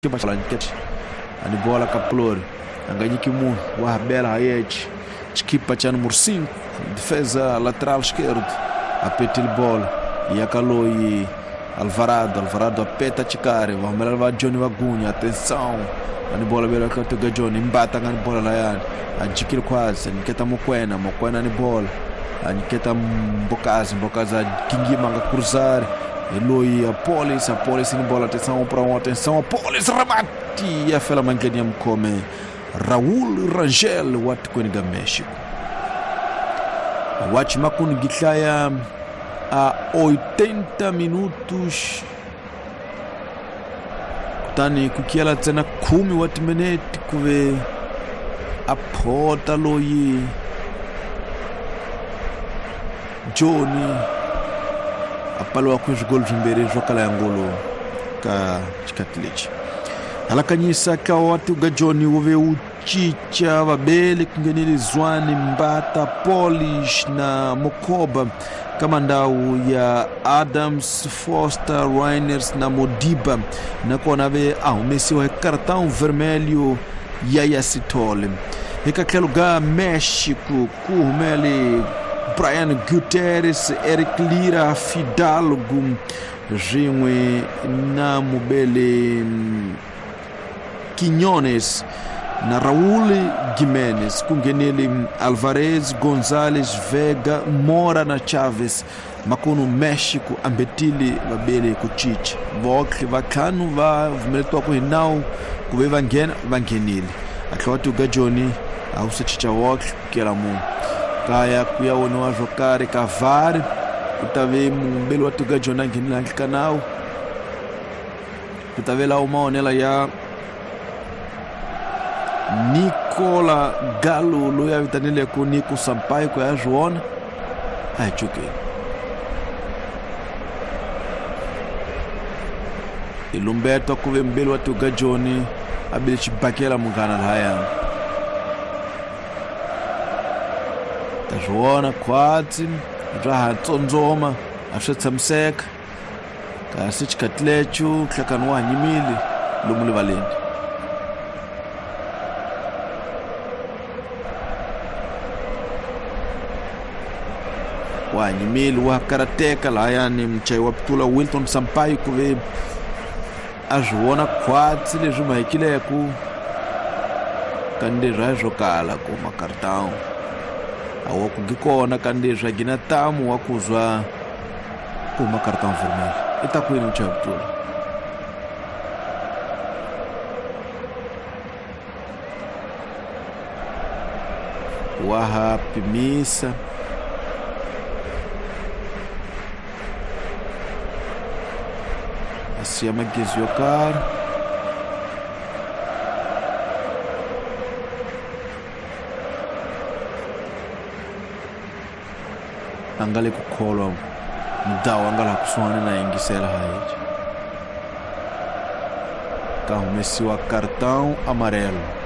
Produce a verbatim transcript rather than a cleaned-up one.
Kibalanket ani bola kaplor anganyiki mu wa bela hayet equipa cha número cinco, defesa lateral esquerdo, apeta a bola e acaloi Alvarado, Alvarado apeta Chicare, vamos levar Johnny Wagunha, atenção, ani bola bela que toga Johnny, embata ani bola lá yan, anjikil quase, niketa Mokwena, Mokwena ani bola, aniketa Mbokazi, Mbokazi kingi manga cruzar, eloi a Police, a Police ani bola, atenção para um, atenção a Police, remate, e a fela mangenia mkome, Raul Rangel, watu kweniga México. Watu makuni gitlaya a oitenta minutos kutani kukiela tena kumi watu meneti kuwe apota loyi Johnny apalo akuj gol jimbere jokala yangolo ka chikatlechi alakanyisa ka watu ga Johnny uve uchicha vabele kungenili Zwane, Mbata, Polish na Mokoba kama ndau ya Adams, Foster, Reiners na Modiba na kona ve ah, Messi wa cartão vermelho Yaya Sitole heka keluga México kuhumeli Brian Gutierrez, Eric Lira, Fidalgo Jimwe na Mubele Quinones na Raul Jimenez, kungeneli Alvarez, Gonzalez, Vega, Mora na Chaves, makono México ambetili vabele kuchicha vokli vakanu va vumeleto ko hinau kuve vangena vangenili atlawatu ga Johnny ausa chicha vokli kila mu kaya kuya wono jokare kavar utave mbelo watu ga Johnny ngenila kanao utavela umaonela ya Nicola Galo loya vitanile ko Nico Sampaio ko ya Joana ai chuke Ilumberto ko vembelo watu ga Johnny abilichi bakela mungana haya ta Joana kwati raha tsonzoma ashatsamseka ka sichikatlechu klakanwa nyimili lumule valenti wanyimili wa karateka la yani mchai wapitula Wilton Sampaio kuve ajuona kwatsi leswi mahikile ku kandezwa jokala ku makartão awo kugikona kandezwa gina tamu wakuzwa ku makartão vermelho itakwini mchai wapitula waha pimisa Asia magiziyokar angale kukholwa mdawa angala kuswana na ingisela haiti kahumesiwa cartão amarelo